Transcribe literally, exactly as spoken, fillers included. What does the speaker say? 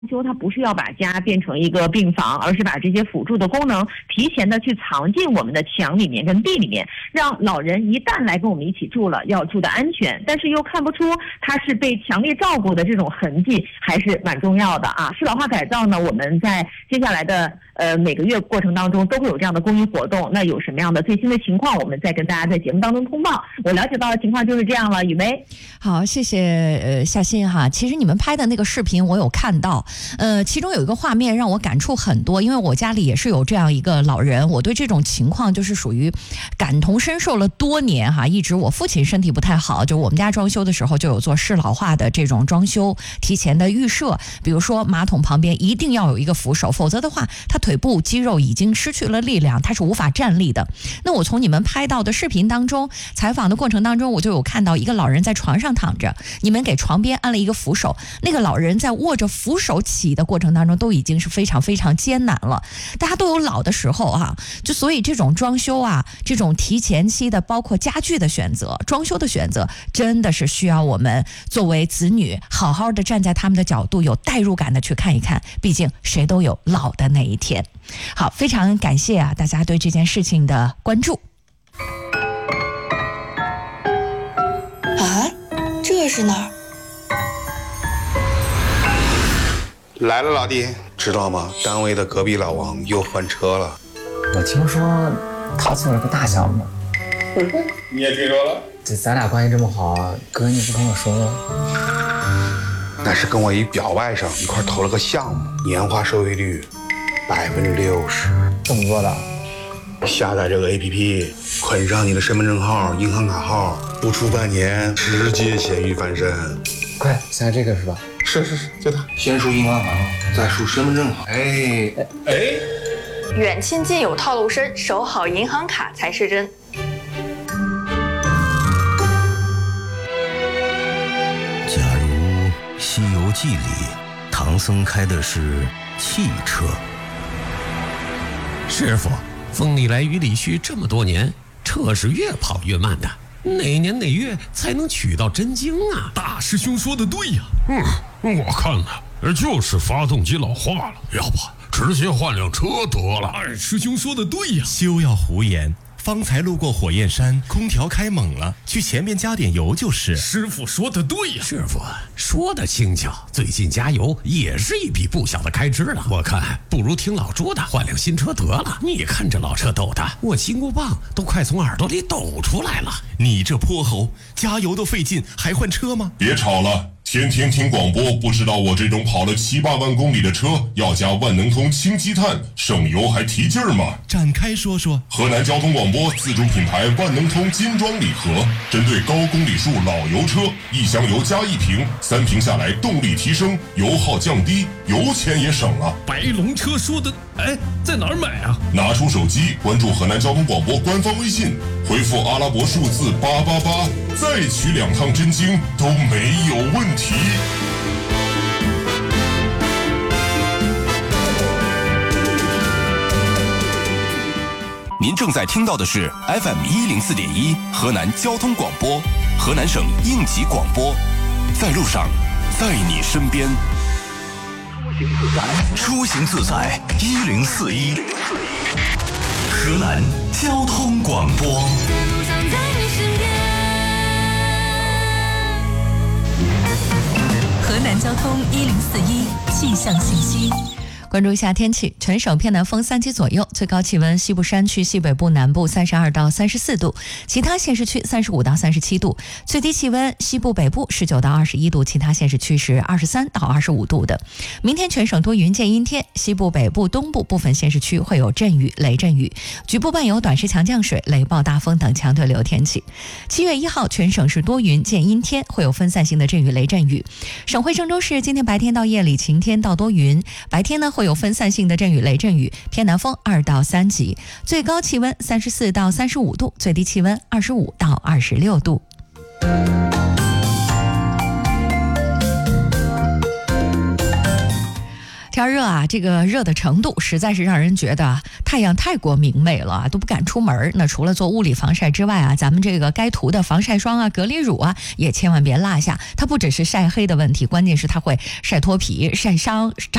修它不是要把家变成一个病房，而是把这些辅助的功能提前的去藏进我们的墙里面跟地里面，让老人一旦来跟我们一起住了，要住的安全，但是又看不出他是被强烈照顾的这种痕迹，还是蛮重要的啊。适老化改造呢，我们在接下来的呃每个月过程当中都会有这样的公益活动，那有什么样的最新的情况，我们再跟大家在节目当中通报。我了解到的情况就是这样了，雨梅。 好，谢谢呃夏欣哈。其实你们拍的那个视频我有看到。呃，其中有一个画面让我感触很多，因为我家里也是有这样一个老人，我对这种情况就是属于感同身受了多年哈。一直我父亲身体不太好，就我们家装修的时候就有做适老化的这种装修提前的预设，比如说马桶旁边一定要有一个扶手，否则的话他腿部肌肉已经失去了力量，他是无法站立的。那我从你们拍到的视频当中，采访的过程当中，我就有看到一个老人在床上躺着，你们给床边安了一个扶手，那个老人在握着扶手起的过程当中都已经是非常非常艰难了。大家都有老的时候啊，就所以这种装修啊，这种提前期的包括家具的选择、装修的选择，真的是需要我们作为子女好好的站在他们的角度，有代入感的去看一看，毕竟谁都有老的那一天。好，非常感谢啊大家对这件事情的关注。 啊，这是哪儿？ 来了，老弟，知道吗？单位的隔壁老王又换车了。 我听说他做了个大项目。 你也听说了？ 这咱俩关系这么好，哥你不跟我说吗？ 那是跟我一表外甥一块投了个项目，年化收益率百分之六十。 这么做的？ 下载这个 A P P， 捆上你的身份证号、银行卡号，不出半年直接咸鱼翻身。 快，现在这个是吧？ 是是是，就他。先输银行卡号，再输身份证号。哎哎， 远亲近友套路深，守好银行卡才是真。 假如《西游记》里唐僧开的是汽车， 师傅，风里来雨里去这么多年，车是越跑越慢的，哪年哪月才能取到真经啊？ 大师兄说的对呀。嗯，我看呢，就是发动机老化了，要不直接换辆车得了。二师兄说的对呀。 休要胡言，方才路过火焰山，空调开猛了，去前面加点油就是。 师傅说的对呀。 师傅说的轻巧，最近加油也是一笔不小的开支了。我看不如听老朱的，换辆新车得了。你看这老车抖的，我金箍棒都快从耳朵里抖出来了。 你这泼猴，加油都费劲，还换车吗？ 别吵了。天天听广播，不知道我这种跑了七八万公里的车要加万能通氢积碳，省油还提劲儿吗？ 展开说说。 河南交通广播自主品牌万能通金装礼盒，针对高公里数老油车，一箱油加一瓶，三瓶下来动力提升，油耗降低，油钱也省了。 白龙车说的，哎，在哪儿买啊？ 拿出手机，关注河南交通广播官方微信，回复阿拉伯数字八八八，再取两趟真经都没有问题。 您正在听到的是 F M 一零四点一河南交通广播，河南省应急广播，在路上，在你身边。出行自在一零四一，河南交通广播。 河南交通一零四一气象信息。 关注一下天气，全省偏南风三级左右，最高气温西部山区、西北部、南部三十二到三十四度，其他县市区三十五到三十七度，最低气温西部、北部十九到二十一度，其他县市区是二十三到二十五度的。明天全省多云见阴天，西部、北部、东部部分县市区会有阵雨、雷阵雨，局部伴有短时强降水、雷暴大风等强对流天气。七月一号全省是多云见阴天，会有分散性的阵雨、雷阵雨。省会郑州市今天白天到夜里晴天到多云，白天呢会有分散性的阵雨、雷阵雨，偏南风二到三级，最高气温三十四到三十五度，最低气温二十五到二十六度。 天热啊，这个热的程度实在是让人觉得太阳太过明媚了，都不敢出门。那除了做物理防晒之外啊，咱们这个该涂的防晒霜啊、隔离乳啊，也千万别落下。它不只是晒黑的问题，关键是它会晒脱皮、晒伤、